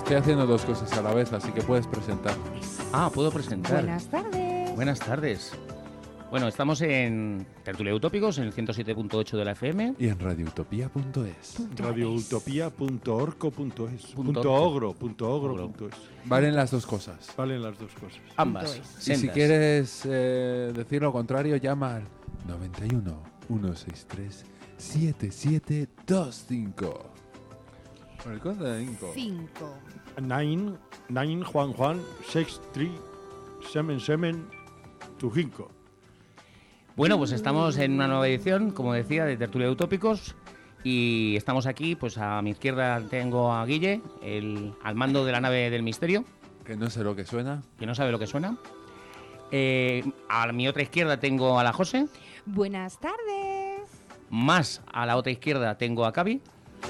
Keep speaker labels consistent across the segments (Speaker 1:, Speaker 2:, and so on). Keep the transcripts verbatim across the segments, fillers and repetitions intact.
Speaker 1: Estoy haciendo dos cosas a la vez, así que puedes presentar.
Speaker 2: Ah, puedo presentar.
Speaker 3: Buenas tardes.
Speaker 2: Buenas tardes. Bueno, estamos en Tertulia Utópicos, en el ciento siete punto ocho de la F M.
Speaker 1: Y en radioutopía punto es.
Speaker 4: radioutopía punto orco punto es.
Speaker 2: Punto
Speaker 4: Punto
Speaker 2: orco.
Speaker 4: ogro, punto ogro punto es.
Speaker 1: Valen las dos cosas.
Speaker 4: Valen las dos cosas.
Speaker 2: Ambas.
Speaker 3: Punto es.
Speaker 1: Y si
Speaker 2: sendas.
Speaker 1: quieres eh, decir lo contrario, llama al noventa y uno, ciento sesenta y tres, setenta y siete veinticinco. Con el código de cinco.
Speaker 3: Cinco.
Speaker 4: Nine, nine, Juan Juan, six, three, semen, semen, tu cinco.
Speaker 2: Bueno, pues estamos en una nueva edición, como decía, de Tertulia Utópicos. Y estamos aquí, pues a mi izquierda tengo a Guille, el, al mando de la nave del misterio,
Speaker 1: Que no sé lo que suena.
Speaker 2: que no sabe lo que suena. Eh, a mi otra izquierda tengo a la José.
Speaker 3: Buenas tardes.
Speaker 2: Más a la otra izquierda tengo a Cavi.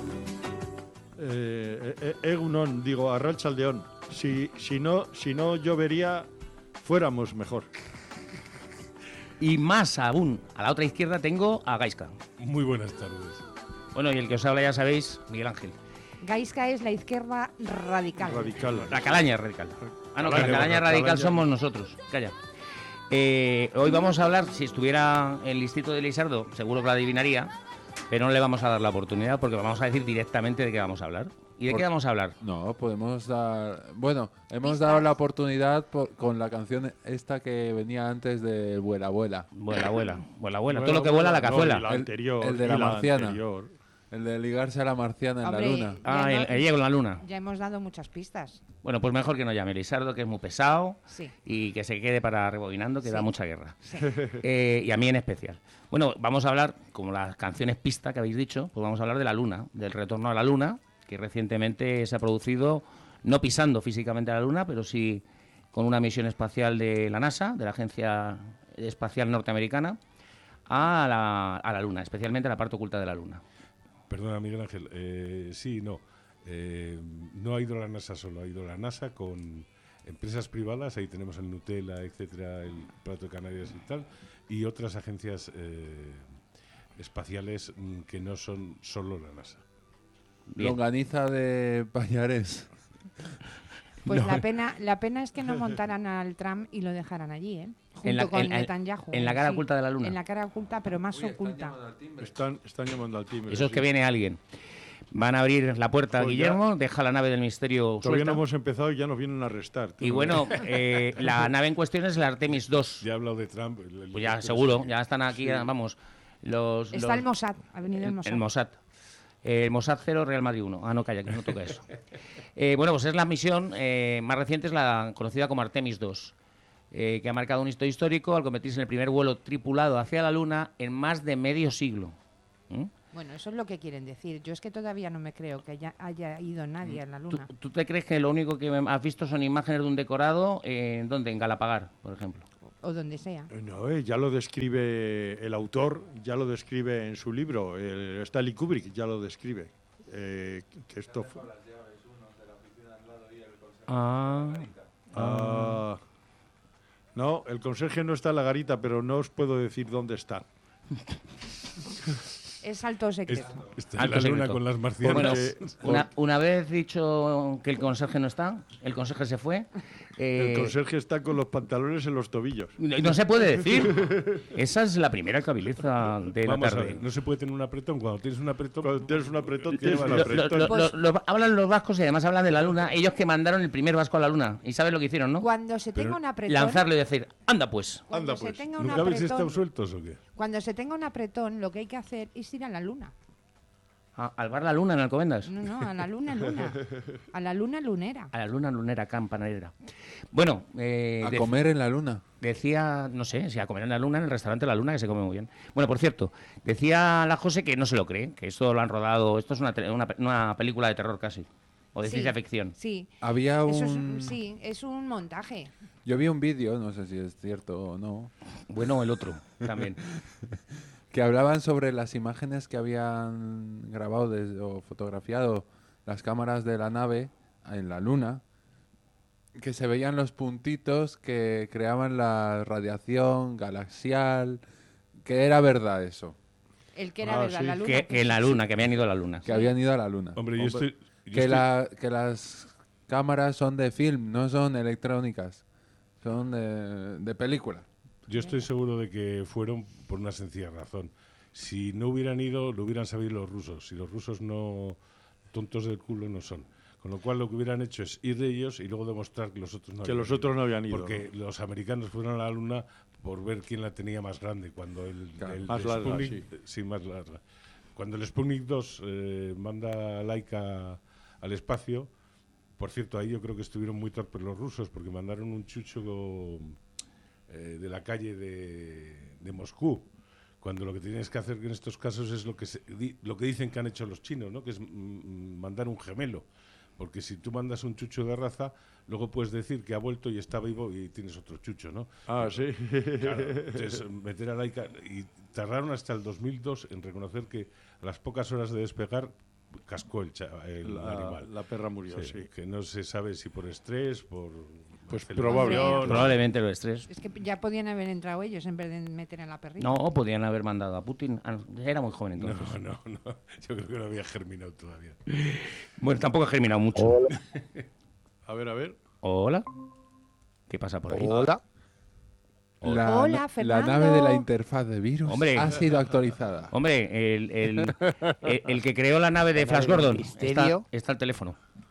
Speaker 4: Eh, eh, Egunon, digo, Arralchaldeón. Si, si, no, si no llovería, fuéramos mejor.
Speaker 2: Y más aún, a la otra izquierda tengo a Gaisca.
Speaker 5: Muy buenas tardes.
Speaker 2: Bueno, y el que os habla ya sabéis, Miguel Ángel.
Speaker 3: Gaisca es la izquierda radical.
Speaker 4: Radical.
Speaker 2: La calaña radical. Ah, no, que la
Speaker 4: Calaña,
Speaker 2: calaña
Speaker 4: bueno,
Speaker 2: radical
Speaker 4: calaña.
Speaker 2: somos nosotros. Calla. Eh, hoy vamos a hablar, si estuviera el listito de Lisardo, seguro que lo adivinaría, pero no le vamos a dar la oportunidad porque vamos a decir directamente de qué vamos a hablar. ¿Y de
Speaker 1: Por-
Speaker 2: qué vamos a hablar?
Speaker 1: No, podemos dar... Bueno, hemos
Speaker 3: Pistas.
Speaker 1: dado la oportunidad por- con la canción esta que venía antes de Vuela, Vuela.
Speaker 2: Vuela, vuela, vuela, vuela.
Speaker 4: Bueno,
Speaker 2: Todo lo que vuela, la
Speaker 4: no,
Speaker 2: cazuela.
Speaker 4: y la
Speaker 1: El-
Speaker 4: anterior,
Speaker 1: el de
Speaker 4: y
Speaker 1: la marciana.
Speaker 4: anterior.
Speaker 1: El de ligarse a la marciana en
Speaker 3: Hombre,
Speaker 1: la luna.
Speaker 2: Ah,
Speaker 3: Ya
Speaker 2: el,
Speaker 3: no-
Speaker 2: el Diego en la luna.
Speaker 3: Ya hemos dado muchas pistas.
Speaker 2: Bueno, pues mejor que no llame Lisardo, que es muy pesado
Speaker 3: Sí.
Speaker 2: y que se quede para rebobinando, que
Speaker 3: Sí.
Speaker 2: da mucha guerra.
Speaker 3: Sí.
Speaker 2: Eh, y a mí en especial. Bueno, vamos a hablar, como las canciones pista que habéis dicho, pues vamos a hablar de la Luna, del retorno a la Luna, que recientemente se ha producido, no pisando físicamente a la Luna, pero sí con una misión espacial de la NASA, de la Agencia Espacial Norteamericana, a la, a la Luna, especialmente a la parte oculta de la Luna.
Speaker 5: Perdona, Miguel Ángel. Eh, sí, no. Eh, no ha ido la NASA solo, ha ido la NASA con empresas privadas, ahí tenemos el Nutella, etcétera, el Plato de Canarias y tal, y otras agencias eh, espaciales mm, que no son solo la NASA.
Speaker 2: Bien.
Speaker 1: Longaniza de Payares.
Speaker 3: Pues
Speaker 2: No.
Speaker 3: la pena la pena es que no montaran al Trump y lo dejaran allí, ¿eh? Junto
Speaker 2: En la-
Speaker 3: con
Speaker 2: en- en-
Speaker 3: Netanyahu.
Speaker 2: en la cara
Speaker 3: sí.
Speaker 2: oculta de la Luna.
Speaker 3: En la cara oculta, pero más oculta.
Speaker 4: Están, están llamando al timbre.
Speaker 2: Eso es
Speaker 4: sí.
Speaker 2: que viene alguien. Van a abrir la puerta a
Speaker 4: Pues ya-
Speaker 2: Guillermo, deja la nave del misterio
Speaker 4: Todavía
Speaker 2: suelta.
Speaker 4: no hemos empezado y ya nos vienen a arrestar.
Speaker 2: Y bueno, eh, la nave en cuestión es la Artemis dos.
Speaker 5: Ya he hablado de Trump. el- el
Speaker 2: Pues ya,
Speaker 5: helicóptero
Speaker 2: seguro,
Speaker 5: ese.
Speaker 2: ya están aquí,
Speaker 4: Sí.
Speaker 2: vamos, los...
Speaker 3: Está
Speaker 2: los-
Speaker 3: el Mossad, ha venido el,
Speaker 2: el,
Speaker 3: Mossad.
Speaker 2: el Mossad. Eh, El Mossad cero, Real Madrid uno. Ah, no, calla, que no toca eso. Eh, bueno, pues es la misión eh, más reciente, es la conocida como Artemis dos, eh, que ha marcado un hito histórico al convertirse en el primer vuelo tripulado hacia la Luna en más de medio siglo. ¿Mm?
Speaker 3: Bueno, eso es lo que quieren decir. Yo es que todavía no me creo que haya, haya ido nadie a la
Speaker 2: ¿Tú,
Speaker 3: Luna.
Speaker 2: tú te crees que lo único que has visto son imágenes de un decorado eh, en dónde? En Galapagar, por ejemplo.
Speaker 3: O donde sea.
Speaker 4: Eh, No, eh, ya lo describe el autor, ya lo describe en su libro, el Stanley Kubrick ya lo describe. Eh, que esto fue-
Speaker 2: Ah,
Speaker 4: Ah, no, el conserje no está en la garita, pero no os puedo decir dónde está.
Speaker 3: Es alto
Speaker 5: Es-
Speaker 3: secreto.
Speaker 5: está en
Speaker 2: Alto
Speaker 5: la luna
Speaker 2: secreto.
Speaker 5: con las marcianas.
Speaker 2: bueno,
Speaker 4: Porque-
Speaker 2: una, una vez dicho que el conserje no está, el conserje se fue. eh,
Speaker 4: El conserje está con los pantalones en los tobillos.
Speaker 2: no, no se puede decir. Esa es la primera cabileza de la
Speaker 5: Vamos a
Speaker 2: tarde.
Speaker 5: ver, no se puede tener un apretón. Cuando tienes un apretón,
Speaker 4: Cuando tienes un apretón,
Speaker 5: Tiene
Speaker 4: tienes un
Speaker 2: Lo- lo-
Speaker 4: apretón.
Speaker 2: lo-
Speaker 3: Pues-
Speaker 2: lo- lo- hablan los vascos y además hablan de la luna. Ellos que mandaron el primer vasco a la luna. ¿Y sabes lo que hicieron, no?
Speaker 3: Cuando se
Speaker 5: Pero
Speaker 3: tenga un apretón,
Speaker 2: Lanzarlo y decir, anda pues.
Speaker 3: cuando
Speaker 4: Anda,
Speaker 3: se
Speaker 4: pues.
Speaker 3: tenga un
Speaker 5: ¿nunca habéis estado
Speaker 3: apretón,
Speaker 5: sueltos o qué?
Speaker 3: cuando se tenga un apretón, lo que hay que hacer es ir a la Luna.
Speaker 2: A- al bar la luna en Alcobendas.
Speaker 3: No, no, a la Luna Luna. A la Luna lunera.
Speaker 2: A la luna lunera campanera. Bueno, eh,
Speaker 1: A
Speaker 2: dec-
Speaker 1: comer en la luna.
Speaker 2: decía, no sé, si a comer en la luna, en el restaurante La Luna, que se come muy bien. Bueno, por cierto, decía la José que no se lo cree, que esto lo han rodado, esto es una, tele- una, pe- una película de terror casi, o de
Speaker 3: Sí,
Speaker 2: ciencia ficción.
Speaker 3: Sí.
Speaker 1: Había
Speaker 3: Eso es,
Speaker 1: un...
Speaker 3: un- sí, es un montaje.
Speaker 1: Yo vi un vídeo, no sé si es cierto o no,
Speaker 2: Bueno, el otro también.
Speaker 1: que hablaban sobre las imágenes que habían grabado des- o fotografiado las cámaras de la nave en la luna, que se veían los puntitos que creaban la radiación galaxial, que era verdad eso,
Speaker 3: El que era
Speaker 4: Ah,
Speaker 3: verdad,
Speaker 4: sí.
Speaker 3: la Luna.
Speaker 2: que, que en la luna, que habían ido a la luna.
Speaker 1: que habían ido a la luna.
Speaker 5: Hombre, yo
Speaker 4: Hombre,
Speaker 5: estoy... yo
Speaker 1: Que,
Speaker 5: estoy-
Speaker 1: la, que las cámaras son de film, no son electrónicas. Son de, de película.
Speaker 5: Yo estoy seguro de que fueron por una sencilla razón. Si no hubieran ido, lo hubieran sabido los rusos. Si los rusos no, tontos del culo no son. Con lo cual lo que hubieran hecho es ir de ellos y luego demostrar que los otros no
Speaker 4: Que
Speaker 5: habían
Speaker 4: los
Speaker 5: ido.
Speaker 4: otros no habían ido,
Speaker 5: Porque
Speaker 4: ¿no?
Speaker 5: los americanos fueron a la Luna por ver quién la tenía más grande. Cuando el,
Speaker 1: Claro,
Speaker 5: el
Speaker 4: más larga,
Speaker 5: Sputnik,
Speaker 4: sí.
Speaker 5: sí, más larga. Cuando el Sputnik dos eh, manda a Laika al espacio, por cierto, ahí yo creo que estuvieron muy torpes los rusos porque mandaron un chucho eh, de la calle de, de Moscú. Cuando lo que tienes que hacer en estos casos es lo que se, di, lo que dicen que han hecho los chinos, ¿no? Que es mm, mandar un gemelo. Porque si tú mandas un chucho de raza, luego puedes decir que ha vuelto y está vivo y tienes otro chucho, ¿no?
Speaker 4: Ah, sí.
Speaker 5: Claro, entonces meter a Laika... Y tardaron hasta el dos mil dos en reconocer que a las pocas horas de despegar cascó el, cha- el
Speaker 4: La,
Speaker 5: animal.
Speaker 4: la perra murió, sí.
Speaker 5: Sí, que no se sabe si por estrés, por...
Speaker 4: Pues
Speaker 5: aceleración.
Speaker 4: probable.
Speaker 2: Probablemente lo estrés.
Speaker 3: Es que ya podían haber entrado ellos en vez de meter en la perrita.
Speaker 2: No, podían haber mandado a Putin. Ah, era muy joven
Speaker 5: No,
Speaker 2: entonces.
Speaker 5: no, no. Yo creo que no había germinado todavía.
Speaker 2: Bueno, tampoco ha germinado mucho.
Speaker 4: A ver, a ver.
Speaker 2: Hola. ¿Qué pasa por aquí?
Speaker 6: Hola.
Speaker 1: La,
Speaker 3: Hola,
Speaker 1: la
Speaker 3: Fernando.
Speaker 1: nave de la interfaz de virus
Speaker 2: Hombre.
Speaker 1: ha sido actualizada.
Speaker 2: Hombre, el, el, el- el que creó la nave de
Speaker 6: La
Speaker 2: Flash
Speaker 6: nave del
Speaker 2: Gordon está,
Speaker 6: misterio.
Speaker 2: está al teléfono.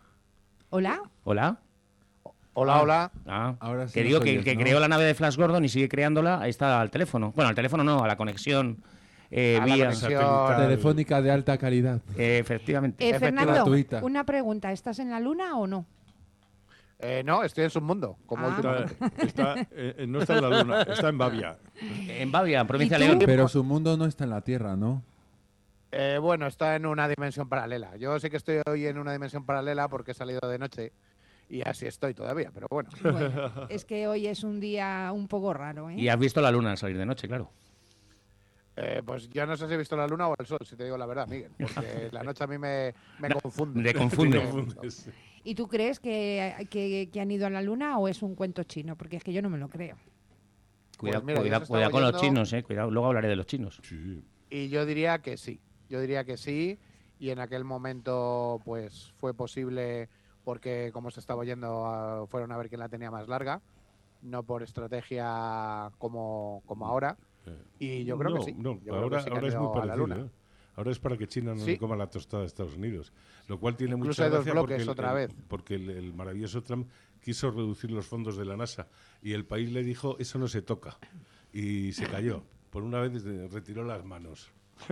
Speaker 3: Hola.
Speaker 2: ¿Hola?
Speaker 6: Hola, hola.
Speaker 2: Ah,
Speaker 1: Ahora sí
Speaker 2: que
Speaker 1: nos
Speaker 2: digo que el
Speaker 1: oyes,
Speaker 2: que
Speaker 1: ¿no?
Speaker 2: creó la nave de Flash Gordon y sigue creándola, ahí está al teléfono. Bueno, al teléfono no, a la conexión eh,
Speaker 6: A la
Speaker 2: vía...
Speaker 6: conexión.
Speaker 5: satelital.
Speaker 1: Telefónica de alta calidad.
Speaker 2: Eh, efectivamente.
Speaker 3: Eh,
Speaker 6: Efectivamente.
Speaker 3: Fernando,
Speaker 1: Gratuita.
Speaker 3: una pregunta. ¿Estás en la luna o no?
Speaker 6: Eh, no, estoy en Submundo, como
Speaker 3: Ah.
Speaker 6: últimamente.
Speaker 4: Está, está, eh, no está en la luna, está en Bavia.
Speaker 2: En Bavia, provincia
Speaker 3: ¿Y
Speaker 2: de
Speaker 3: tú?
Speaker 2: León.
Speaker 1: Pero su mundo no está en la Tierra, ¿no?
Speaker 6: Eh, bueno, está en una dimensión paralela. Yo sí que estoy hoy en una dimensión paralela porque he salido de noche y así estoy todavía, pero bueno.
Speaker 3: Bueno, es que hoy es un día un poco raro, ¿eh?
Speaker 2: Y has visto la luna al salir de noche, claro.
Speaker 6: Eh, pues yo no sé si he visto la luna o el sol, si te digo la verdad, Miguel, porque la noche a mí me, me
Speaker 2: No,
Speaker 6: confunde.
Speaker 2: me confunde.
Speaker 6: Me
Speaker 5: Confundes.
Speaker 3: ¿Y tú crees que, que, que han ido a la luna o es un cuento chino? Porque es que yo no me lo creo.
Speaker 2: Cuidado,
Speaker 6: mira, yo
Speaker 2: cuidado,
Speaker 6: os estaba
Speaker 2: cuidado con los
Speaker 6: oyendo-
Speaker 2: chinos, eh. Cuidado, luego hablaré de los chinos.
Speaker 5: Sí.
Speaker 6: Y yo diría que sí, yo diría que sí, y en aquel momento pues fue posible porque como se estaba oyendo ah, fueron a ver quién la tenía más larga, no por estrategia como, como ahora, y yo creo
Speaker 5: no,
Speaker 6: que sí.
Speaker 5: No,
Speaker 6: Yo creo
Speaker 5: ahora,
Speaker 6: que sí que han
Speaker 5: ahora es muy
Speaker 6: ido a la
Speaker 5: parecido.
Speaker 6: luna.
Speaker 5: ¿eh? Ahora es para que China no
Speaker 6: Sí.
Speaker 5: le coma la tostada de Estados Unidos. Lo cual tiene
Speaker 6: Incluso
Speaker 5: mucha
Speaker 6: hay dos
Speaker 5: gracia
Speaker 6: bloques
Speaker 5: porque el-
Speaker 6: otra
Speaker 5: el-
Speaker 6: vez.
Speaker 5: Porque el, el maravilloso Trump quiso reducir los fondos de la NASA y el país le dijo, eso no se toca. Y se cayó. Por una vez eh, retiró las manos.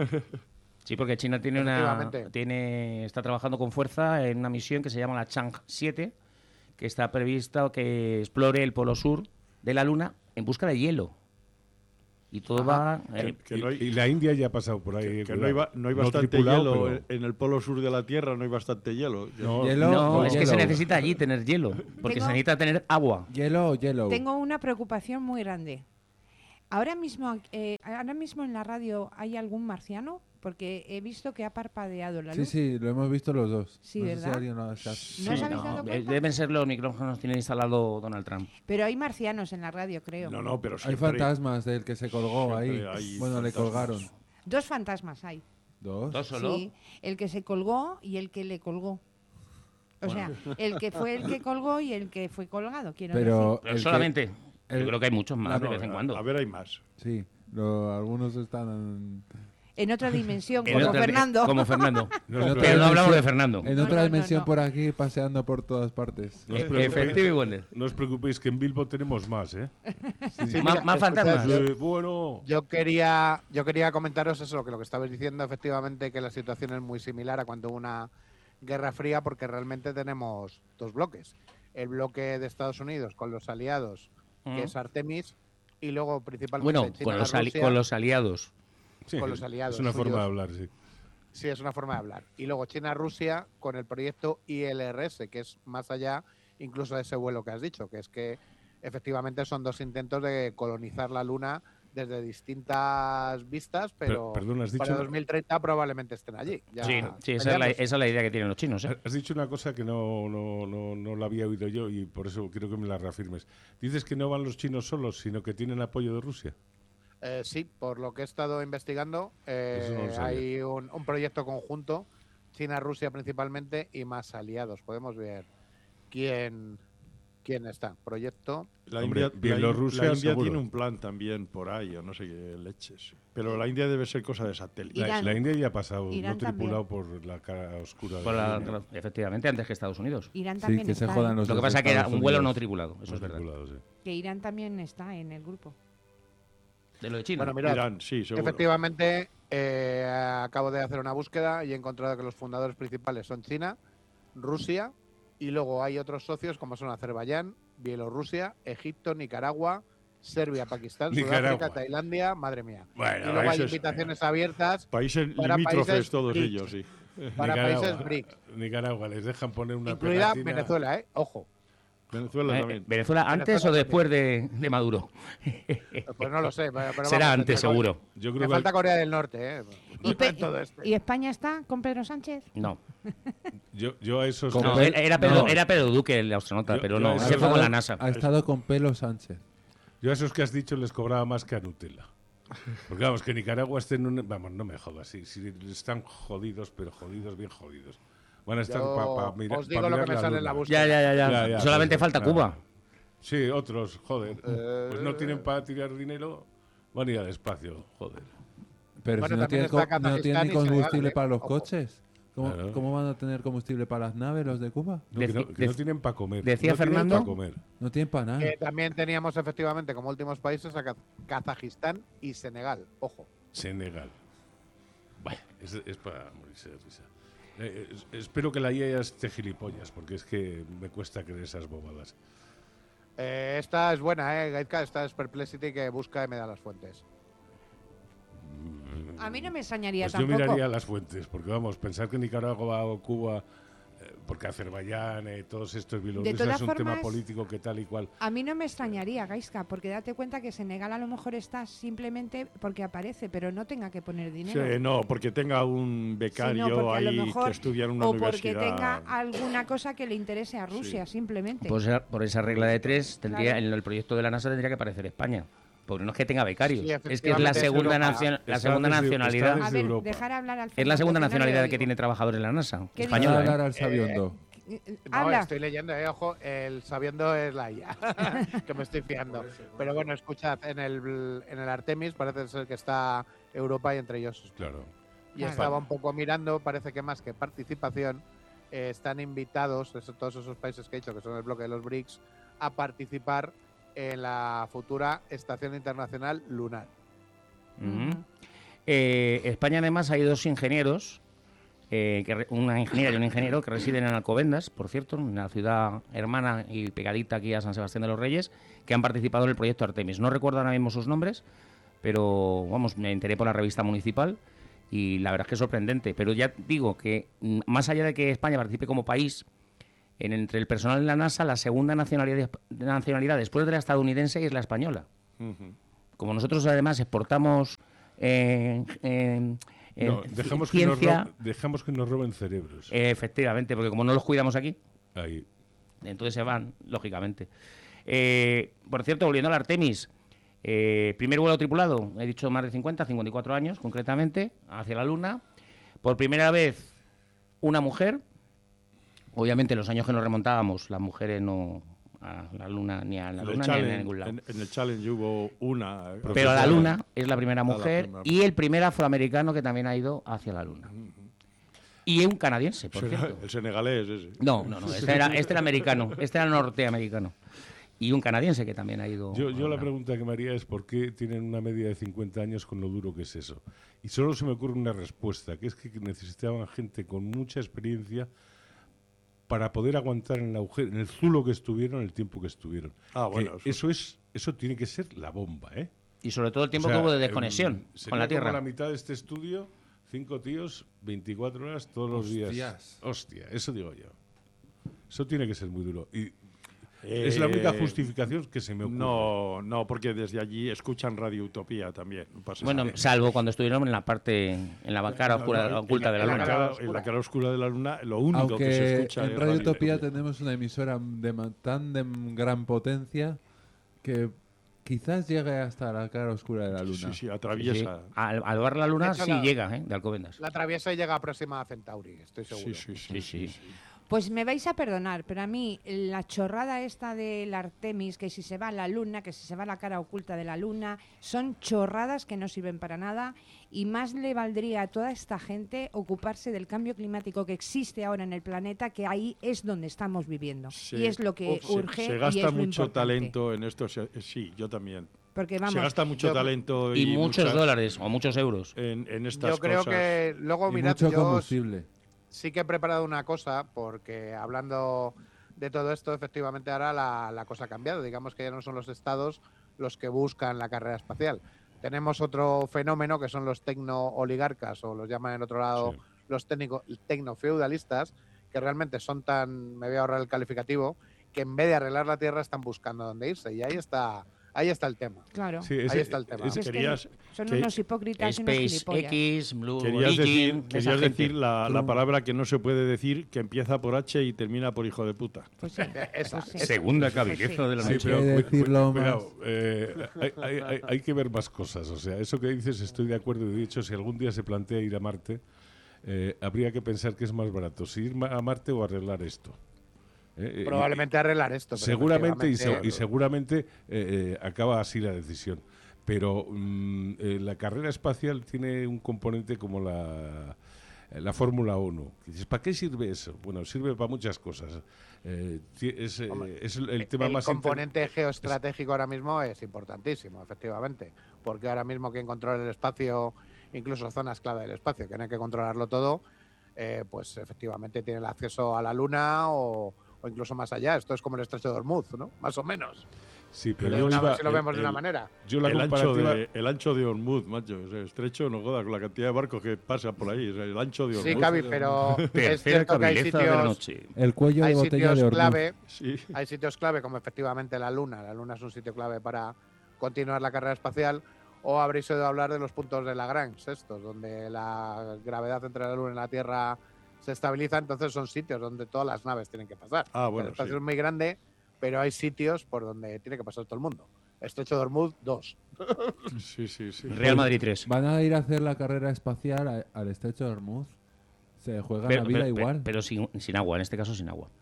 Speaker 2: Sí, porque China tiene una
Speaker 6: Efectivamente.
Speaker 2: tiene está trabajando con fuerza en una misión que se llama la Chang siete, que está prevista que explore el polo sur de la Luna en busca de hielo. Y todo va eh,
Speaker 4: Que no hay-
Speaker 5: y, y la India ya ha pasado por ahí.
Speaker 4: Que, que
Speaker 5: cuidado.
Speaker 4: no hay, ba- no hay bastante
Speaker 5: tripulado,
Speaker 4: hielo
Speaker 5: pero-
Speaker 4: en- en el polo sur de la Tierra, no hay bastante hielo.
Speaker 5: No,
Speaker 1: Hielo
Speaker 2: no,
Speaker 1: o
Speaker 2: es que se
Speaker 1: hielo.
Speaker 2: necesita allí tener hielo, porque
Speaker 3: Tengo-
Speaker 2: se necesita tener agua.
Speaker 1: Hielo o hielo.
Speaker 3: Tengo una preocupación muy grande. Ahora mismo, eh, ahora mismo en la radio hay algún marciano, porque he visto que ha parpadeado la
Speaker 1: Sí,
Speaker 3: luz.
Speaker 1: sí, lo hemos visto los dos.
Speaker 3: Sí,
Speaker 1: no sé si
Speaker 3: ¿verdad?
Speaker 1: alguien lo ha-
Speaker 3: ¿No os
Speaker 2: Sí,
Speaker 3: habéis
Speaker 2: no,
Speaker 3: dado
Speaker 2: eh,
Speaker 3: cuenta?
Speaker 2: deben ser los micrófonos que tiene instalado Donald Trump.
Speaker 3: Pero hay marcianos en la radio, creo.
Speaker 4: No, no, pero
Speaker 1: Hay
Speaker 4: siempre
Speaker 1: fantasmas del que se colgó ahí.
Speaker 4: siempre hay
Speaker 1: Bueno, le
Speaker 4: fantasmas.
Speaker 1: colgaron.
Speaker 3: Dos fantasmas hay.
Speaker 1: Dos.
Speaker 2: ¿Dos solo?
Speaker 3: Sí, el que se colgó y el que le colgó. O sea, el que fue el que colgó y el que fue colgado, quiero
Speaker 1: Pero,
Speaker 2: Pero
Speaker 1: el que-
Speaker 2: solamente.
Speaker 1: el-
Speaker 2: Yo creo que hay muchos más
Speaker 1: No,
Speaker 2: de vez en
Speaker 4: a-
Speaker 2: cuando.
Speaker 4: A ver, hay más.
Speaker 1: Sí, lo- algunos están
Speaker 3: decir. En otra dimensión,
Speaker 2: En
Speaker 3: como
Speaker 2: otra-
Speaker 3: Fernando.
Speaker 2: Como Fernando.
Speaker 5: No,
Speaker 1: en otra
Speaker 2: Pero no hablamos
Speaker 1: dimensión-
Speaker 2: de Fernando.
Speaker 1: en
Speaker 3: No,
Speaker 1: otra
Speaker 3: no, no,
Speaker 1: dimensión
Speaker 3: no.
Speaker 1: por aquí, paseando por todas partes.
Speaker 5: No os
Speaker 2: Eh,
Speaker 5: preocupéis-
Speaker 2: Efectivo y Wonder.
Speaker 5: No os preocupéis que en Bilbo tenemos más, ¿eh?
Speaker 6: Sí,
Speaker 2: Más-
Speaker 6: mira,
Speaker 2: más
Speaker 6: escuchad,
Speaker 2: fantasmas.
Speaker 6: yo-
Speaker 5: Eh, bueno.
Speaker 6: Yo quería, yo quería comentaros eso, que lo que estabais diciendo, efectivamente, que la situación es muy similar a cuando hubo una guerra fría, porque realmente tenemos dos bloques. El bloque de Estados Unidos con los aliados,
Speaker 2: Mm.
Speaker 6: que es Artemis, y luego principalmente
Speaker 2: Bueno,
Speaker 6: China,
Speaker 2: con los, ali-
Speaker 6: Rusia,
Speaker 2: con los aliados.
Speaker 5: Sí,
Speaker 6: con los aliados
Speaker 5: Es una forma
Speaker 6: suyos.
Speaker 5: de hablar, sí.
Speaker 6: Sí, es una forma de hablar. Y luego China-Rusia con el proyecto I L R S, que es más allá incluso de ese vuelo que has dicho, que es que efectivamente son dos intentos de colonizar la Luna desde distintas vistas, pero
Speaker 5: Per- perdón, ¿has dicho
Speaker 6: para
Speaker 5: una-
Speaker 6: dos mil treinta probablemente estén allí. Ya
Speaker 2: Sí, sí, esa es, la,
Speaker 6: peleándose.
Speaker 2: esa es la idea que tienen los chinos. ¿eh?
Speaker 5: Has dicho una cosa que no, no, no, no la había oído yo y por eso quiero que me la reafirmes. Dices que no van los chinos solos, sino que tienen apoyo de Rusia.
Speaker 6: Eh, sí, por lo que he estado investigando, eh,
Speaker 5: Eso no lo sabía.
Speaker 6: hay un, un proyecto conjunto, China-Rusia principalmente, y más aliados. Podemos ver quién, quién está. Proyecto.
Speaker 4: La
Speaker 5: Hombre,
Speaker 4: India, la,
Speaker 5: Bielorrusia,
Speaker 4: la India
Speaker 5: seguro.
Speaker 4: tiene un plan también por ahí, o no sé qué leches. Pero la India debe ser cosa de satélite.
Speaker 5: La,
Speaker 3: Irán.
Speaker 5: la India ya ha pasado,
Speaker 3: Irán
Speaker 5: no tripulado por la cara oscura de
Speaker 2: Por
Speaker 5: la
Speaker 2: la-
Speaker 5: línea.
Speaker 2: efectivamente, antes que Estados Unidos.
Speaker 3: Irán
Speaker 1: Sí,
Speaker 3: también
Speaker 1: que se
Speaker 3: está
Speaker 1: jodan
Speaker 3: ahí.
Speaker 1: los
Speaker 2: Lo que
Speaker 1: de
Speaker 2: pasa es que era
Speaker 1: Estados
Speaker 2: un vuelo no
Speaker 1: Unidos.
Speaker 2: tripulado, eso
Speaker 5: No
Speaker 2: es verdad.
Speaker 5: tripulado, sí.
Speaker 3: Que Irán también está en el grupo.
Speaker 2: De lo de China.
Speaker 6: Bueno, mirad,
Speaker 4: Irán, sí, seguro.
Speaker 6: efectivamente, eh, acabo de hacer una búsqueda y he encontrado que los fundadores principales son China, Rusia, y luego hay otros socios como son Azerbaiyán, Bielorrusia, Egipto, Nicaragua, Serbia, Pakistán,
Speaker 5: Nicaragua.
Speaker 6: Sudáfrica, Tailandia, madre mía.
Speaker 5: Bueno,
Speaker 6: y luego hay
Speaker 4: países-
Speaker 6: invitaciones abiertas
Speaker 4: Países
Speaker 6: para
Speaker 4: limítrofes
Speaker 6: países
Speaker 4: todos
Speaker 6: B R I C S.
Speaker 4: ellos, sí.
Speaker 6: para
Speaker 5: Nicaragua,
Speaker 6: países B R I C S,
Speaker 5: Nicaragua, les dejan poner una
Speaker 6: incluida
Speaker 5: pegatina.
Speaker 6: Venezuela, ¿eh? Ojo,
Speaker 4: Venezuela
Speaker 2: Eh,
Speaker 4: también.
Speaker 2: ¿Venezuela antes
Speaker 6: Venezuela
Speaker 2: o después de, de Maduro?
Speaker 6: pues no lo sé. Pero pero
Speaker 2: Será
Speaker 6: vamos,
Speaker 2: antes,
Speaker 6: me-
Speaker 2: seguro.
Speaker 5: Yo
Speaker 6: Me
Speaker 5: creo que
Speaker 6: falta Corea del Norte, ¿eh?
Speaker 3: ¿Y, Pe-
Speaker 6: Todo esto.
Speaker 3: ¿Y España está con Pedro Sánchez?
Speaker 2: No,
Speaker 5: yo, yo a esos...
Speaker 1: Con
Speaker 2: no,
Speaker 1: Pe-
Speaker 2: era, era Pedro,
Speaker 1: no.
Speaker 2: era Pedro Duque el astronauta,
Speaker 5: Yo-
Speaker 2: pero
Speaker 5: yo
Speaker 2: no,
Speaker 5: a
Speaker 2: se
Speaker 5: esos-
Speaker 2: fue con la NASA.
Speaker 1: Ha estado con Pelo Sánchez.
Speaker 5: Yo a esos que has dicho les cobraba más que a Nutella. Porque vamos, que Nicaragua esté en un... Vamos, no me jodas, si, si están jodidos, pero jodidos, bien jodidos. Van a estar
Speaker 6: Yo
Speaker 5: para mirar
Speaker 6: os digo
Speaker 5: pa
Speaker 6: lo que
Speaker 5: mirar
Speaker 6: me
Speaker 5: la
Speaker 6: sale en la
Speaker 5: luna.
Speaker 6: búsqueda.
Speaker 2: Ya, ya, ya, ya.
Speaker 5: Ya, ya,
Speaker 2: Solamente
Speaker 5: pues,
Speaker 2: falta
Speaker 5: nada.
Speaker 2: Cuba.
Speaker 5: Sí, otros, joder.
Speaker 6: Eh,
Speaker 5: Pues no tienen para tirar dinero, van a ir al espacio, joder.
Speaker 1: Pero
Speaker 6: Bueno,
Speaker 1: si no
Speaker 6: también
Speaker 1: tienen,
Speaker 6: está
Speaker 1: co- no
Speaker 6: Kazajistán
Speaker 1: tienen
Speaker 6: y
Speaker 1: ni combustible
Speaker 6: Senegal, ¿eh?
Speaker 1: para los
Speaker 6: Ojo.
Speaker 1: coches. ¿Cómo,
Speaker 5: Claro.
Speaker 1: cómo van a tener combustible para las naves los de Cuba?
Speaker 5: No, que no,
Speaker 2: Deci-
Speaker 5: que no
Speaker 2: dec-
Speaker 5: tienen para comer.
Speaker 2: decía
Speaker 5: no tienen
Speaker 2: Fernando-
Speaker 5: pa' comer.
Speaker 1: No tienen para nada.
Speaker 6: Que también teníamos efectivamente como últimos países a Kaz- Kazajistán y Senegal. Ojo.
Speaker 5: Senegal. Bueno, es, es para morirse de risa. Eh, es- espero que la I A ya esté gilipollas, porque es que me cuesta creer esas bobadas.
Speaker 6: Eh, esta es buena, ¿eh, Gaitka? Esta es Perplexity que busca y me da las fuentes.
Speaker 3: A mí no me extrañaría
Speaker 5: Pues yo
Speaker 3: tampoco.
Speaker 5: miraría las fuentes, porque vamos, pensar que Nicaragua o Cuba, eh, porque Azerbaiyán, eh, todos estos Bielorrusia
Speaker 3: todas
Speaker 5: es un tema
Speaker 3: formas-
Speaker 5: político que tal y cual.
Speaker 3: A mí no me extrañaría, Gaiska, porque date cuenta que Senegal a lo mejor está simplemente porque aparece, pero no tenga que poner dinero.
Speaker 4: Sí, no, porque tenga un becario
Speaker 3: Sino porque a lo
Speaker 4: ahí
Speaker 3: mejor-
Speaker 4: que estudia en una
Speaker 3: o
Speaker 4: universidad.
Speaker 3: porque tenga alguna cosa que le interese a Rusia, simplemente.
Speaker 2: Por esa, por esa regla de tres, tendría
Speaker 3: Claro.
Speaker 2: en el proyecto de la NASA tendría que aparecer España. Porque no es que tenga becarios,
Speaker 6: Sí,
Speaker 2: es que es la
Speaker 6: efectivamente, es
Speaker 2: segunda,
Speaker 6: Europa.
Speaker 2: nacion- la
Speaker 5: Está
Speaker 2: segunda
Speaker 5: desde-
Speaker 2: nacionalidad.
Speaker 5: está
Speaker 3: a ver,
Speaker 5: Europa.
Speaker 3: dejar hablar al
Speaker 2: Es la
Speaker 3: Fernando,
Speaker 2: segunda
Speaker 3: que no le
Speaker 2: nacionalidad que
Speaker 3: oigo.
Speaker 2: tiene trabajadores en la NASA.
Speaker 3: ¿Qué
Speaker 1: Deja
Speaker 2: Española,
Speaker 1: hablar
Speaker 2: ¿eh?
Speaker 1: al sabiondo.
Speaker 3: Eh,
Speaker 6: No,
Speaker 3: Habla.
Speaker 6: estoy leyendo, eh, ojo, el sabiendo es la I A, que me estoy fiando. Pero bueno, escuchad, en el, en el Artemis parece ser que está Europa y entre ellos España.
Speaker 5: Claro.
Speaker 6: Y
Speaker 3: Claro.
Speaker 6: estaba un poco mirando, parece que más que participación, eh, están invitados, eso- todos esos países que he dicho, que son el bloque de los B R I C S, a participar en la futura Estación Internacional Lunar.
Speaker 2: Ujú. Eh, España además hay dos ingenieros, eh, que re- una ingeniera y un ingeniero que residen en Alcobendas, por cierto, en la ciudad hermana y pegadita aquí a San Sebastián de los Reyes, que han participado en el proyecto Artemis. No recuerdo ahora mismo sus nombres, pero vamos, me enteré por la revista municipal y la verdad es que es sorprendente. Pero ya digo que mm, más allá de que España participe como país, en, entre el personal de la NASA, la segunda nacionalidad, nacionalidad después de la estadounidense es la española.
Speaker 4: Ujú.
Speaker 2: Como nosotros además exportamos eh, eh, eh,
Speaker 5: No, dejamos, que nos
Speaker 2: ciencia,
Speaker 5: ro- dejamos que nos roben cerebros.
Speaker 2: eh, efectivamente, porque como no los cuidamos aquí,
Speaker 5: Ahí.
Speaker 2: entonces se van, lógicamente. Eh, por cierto, volviendo al Artemis, eh, primer vuelo tripulado, he dicho más de cincuenta, cincuenta y cuatro años concretamente, hacia la Luna. Por primera vez, una mujer. Obviamente, en los años que nos remontábamos, las mujeres no a la Luna ni a la
Speaker 4: En el
Speaker 2: Luna ni a
Speaker 4: challenge-
Speaker 2: ningún lado.
Speaker 4: en- en el challenge hubo una. eh,
Speaker 2: Pero a la
Speaker 4: profesora.
Speaker 2: Luna es la primera
Speaker 4: la
Speaker 2: mujer
Speaker 4: primera.
Speaker 2: y el primer afroamericano que también ha ido hacia la Luna. Y un canadiense, por
Speaker 4: Será
Speaker 2: cierto.
Speaker 4: el senegalés ese.
Speaker 2: No, no, no, este era, este era americano, este era norteamericano. Y un canadiense que también ha ido.
Speaker 5: Yo,
Speaker 2: a
Speaker 5: yo la
Speaker 2: Luna.
Speaker 5: pregunta que me haría es por qué tienen una media de cincuenta años con lo duro que es eso. Y solo se me ocurre una respuesta, que es que necesitaban gente con mucha experiencia para poder aguantar en el agujero, en el zulo que estuvieron, el tiempo que estuvieron.
Speaker 4: Ah, bueno,
Speaker 5: Que
Speaker 4: eso-
Speaker 5: eso es, eso tiene que ser la bomba, ¿eh?
Speaker 2: Y sobre todo el tiempo
Speaker 5: O sea,
Speaker 2: que hubo de
Speaker 5: em,
Speaker 2: desconexión
Speaker 5: sería
Speaker 2: con la
Speaker 5: como
Speaker 2: Tierra.
Speaker 5: la mitad de este estudio, cinco tíos, veinticuatro horas todos los días.
Speaker 1: Hostias.
Speaker 5: Hostia, eso digo yo. Eso tiene que ser muy duro. Y es la única
Speaker 4: Eh,
Speaker 5: justificación que se me ocurre.
Speaker 4: No, no, porque desde allí escuchan Radio Utopía también. no pasa
Speaker 2: Bueno,
Speaker 4: nada.
Speaker 2: salvo cuando estuvieron en la parte, en la cara oscura,
Speaker 4: En
Speaker 2: oculta de la
Speaker 4: en
Speaker 2: Luna.
Speaker 4: cara- en la cara oscura de la luna, lo único que se
Speaker 1: Aunque
Speaker 4: escucha
Speaker 1: en
Speaker 4: es
Speaker 1: Radio Utopía
Speaker 4: Utopía.
Speaker 1: tenemos una emisora de ma- tan de gran potencia que quizás llegue hasta la cara oscura de la luna.
Speaker 4: Sí, sí,
Speaker 2: Sí,
Speaker 4: atraviesa.
Speaker 2: Al, al ver la Luna
Speaker 6: De hecho,
Speaker 2: sí
Speaker 6: la-
Speaker 2: llega, ¿eh? De Alcobendas.
Speaker 6: La traviesa y llega a Próxima a Centauri, estoy seguro.
Speaker 4: Sí, sí, sí.
Speaker 2: Sí, sí.
Speaker 3: Pues me vais a perdonar, pero a mí la chorrada esta del Artemis, que si se va a la luna, que si se va a la cara oculta de la luna, son chorradas que no sirven para nada y más le valdría a toda esta gente ocuparse del cambio climático que existe ahora en el planeta, que ahí es donde estamos viviendo.
Speaker 4: Se-
Speaker 3: y es lo que
Speaker 4: se-
Speaker 3: urge
Speaker 4: Se
Speaker 3: y
Speaker 4: gasta
Speaker 3: es lo
Speaker 4: mucho
Speaker 3: importante.
Speaker 4: talento en esto, se- sí, yo también.
Speaker 3: Porque vamos,
Speaker 4: se gasta mucho
Speaker 6: yo-
Speaker 4: talento
Speaker 2: Y,
Speaker 4: y,
Speaker 2: muchos
Speaker 4: muchas-
Speaker 2: dólares o muchos euros.
Speaker 4: en, en estas
Speaker 6: Yo creo
Speaker 4: cosas.
Speaker 6: que luego,
Speaker 1: Y
Speaker 6: mirad,
Speaker 1: mucho
Speaker 6: yo
Speaker 1: combustible.
Speaker 6: sí que he preparado una cosa, porque hablando de todo esto, efectivamente ahora la, la cosa ha cambiado. Digamos que ya no son los estados los que buscan la carrera espacial. Tenemos otro fenómeno que son los tecno-oligarcas, o los llaman en otro lado
Speaker 4: Sí.
Speaker 6: los técnico- tecno-feudalistas, que realmente son tan, me voy a ahorrar el calificativo, que en vez de arreglar la Tierra están buscando dónde irse. Y ahí está, ahí está el tema.
Speaker 3: claro,
Speaker 5: Sí,
Speaker 6: Ahí
Speaker 5: ese-
Speaker 6: está el tema.
Speaker 5: ese-
Speaker 3: Es que
Speaker 4: Querías,
Speaker 3: son
Speaker 4: que-
Speaker 3: unos hipócritas y unos gilipollas.
Speaker 2: SpaceX, Blue
Speaker 4: querías decir,
Speaker 2: Origin, esa
Speaker 4: querías
Speaker 2: gente.
Speaker 4: decir la, la
Speaker 1: Tú-
Speaker 4: palabra que no se puede decir, que empieza por H y termina por hijo de puta.
Speaker 3: Pues sí,
Speaker 6: Esa,
Speaker 3: pues sí.
Speaker 2: Segunda
Speaker 3: Pues
Speaker 2: cabeza
Speaker 3: sí.
Speaker 2: de la
Speaker 1: Hay
Speaker 5: Sí,
Speaker 2: noche.
Speaker 1: que
Speaker 5: pero cu- cu-
Speaker 1: decirlo
Speaker 5: cuidado,
Speaker 1: más.
Speaker 5: eh, hay, hay- hay- hay que ver más cosas. O sea, eso que dices estoy de acuerdo. De hecho, si algún día se plantea ir a Marte, eh, habría que pensar que es más barato, si ir ma- a Marte o arreglar esto. Eh, eh,
Speaker 6: Probablemente arreglar esto.
Speaker 5: y-
Speaker 6: pero
Speaker 5: seguramente y, se-
Speaker 6: efectivamente-
Speaker 5: y seguramente eh, eh, acaba así la decisión. Pero mm, eh, la carrera espacial tiene un componente como la la Fórmula uno. Y dices, ¿para qué sirve eso? Bueno, sirve para muchas cosas. Eh, ti- es, eh,
Speaker 6: Hombre,
Speaker 5: es el, el tema
Speaker 6: el
Speaker 5: más inter-
Speaker 6: componente geoestratégico ahora mismo es importantísimo, efectivamente, porque ahora mismo quien controla el espacio, incluso zonas clave del espacio, que no hay que controlarlo todo, eh, pues efectivamente tiene el acceso a la Luna o, o incluso más allá. Esto es como el estrecho de Hormuz, ¿no? Más o menos.
Speaker 5: Sí, pero
Speaker 6: De
Speaker 5: yo
Speaker 6: una-
Speaker 5: iba-
Speaker 6: si lo
Speaker 4: el-
Speaker 6: vemos de una
Speaker 4: el-
Speaker 6: manera.
Speaker 5: yo la
Speaker 4: el, ancho
Speaker 5: comparativa-
Speaker 4: de, el ancho de Hormuz, macho. O sea, estrecho, no joda, con la cantidad de barcos que pasan por ahí. O sea, el ancho de Hormuz.
Speaker 6: Sí, Cavi, pero es
Speaker 2: Tercera
Speaker 6: cierto que hay
Speaker 2: cabileza de la
Speaker 6: sitios,
Speaker 2: noche.
Speaker 1: El cuello de
Speaker 6: hay
Speaker 1: botella
Speaker 6: sitios
Speaker 1: de Hormuz.
Speaker 6: clave,
Speaker 4: Sí.
Speaker 6: hay sitios clave como efectivamente la Luna. La Luna es un sitio clave para continuar la carrera espacial. O habréis oído hablar de los puntos de Lagrange, estos, donde la gravedad entre la Luna y la Tierra se estabiliza. Entonces son sitios donde todas las naves tienen que pasar.
Speaker 4: Ah, bueno,
Speaker 6: el espacio
Speaker 4: sí.
Speaker 6: es muy grande, pero hay sitios por donde tiene que pasar todo el mundo. Estrecho de Hormuz, dos.
Speaker 4: Sí, sí, sí.
Speaker 2: Real Madrid tres.
Speaker 1: Van a ir a hacer la carrera espacial a- al estrecho de Hormuz. Se juega
Speaker 2: Pero,
Speaker 1: la vida
Speaker 2: pero-
Speaker 1: igual.
Speaker 2: pero sin, sin agua, en este caso sin agua.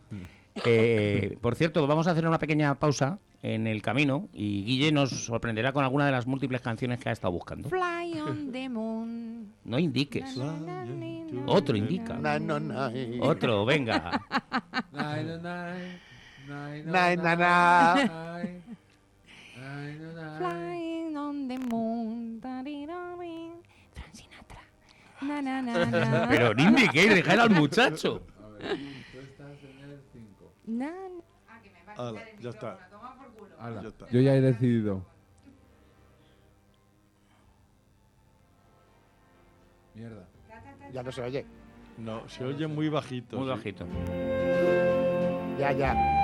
Speaker 2: Eh, por cierto, vamos a hacer una pequeña pausa en el camino y Guille nos sorprenderá con alguna de las múltiples canciones que ha estado buscando.
Speaker 3: Fly on the moon.
Speaker 2: No indiques.
Speaker 3: Na, na, na, na,
Speaker 2: Otro
Speaker 3: na,
Speaker 2: indica.
Speaker 6: Na,
Speaker 3: na,
Speaker 6: no,
Speaker 3: na,
Speaker 6: na.
Speaker 2: Otro, venga.
Speaker 1: Nine, nine, nine,
Speaker 6: Na, na, na.
Speaker 1: nine, nine, nine.
Speaker 3: Flying on the moon. tarirari. Frank Sinatra. Na, na, na, na.
Speaker 2: Pero no indiquéis, dejad al muchacho.
Speaker 1: A ver, tú estás en el cinco.
Speaker 3: Na, na. Ah, que me va a
Speaker 4: Ala,
Speaker 3: quitar el
Speaker 4: ya está.
Speaker 3: micrófono, toma por culo.
Speaker 1: Ala,
Speaker 4: Ya está.
Speaker 1: yo ya he decidido. Mierda.
Speaker 6: Ya no se oye.
Speaker 4: No, se oye muy bajito.
Speaker 2: Muy
Speaker 4: sí.
Speaker 2: bajito.
Speaker 6: Ya, ya.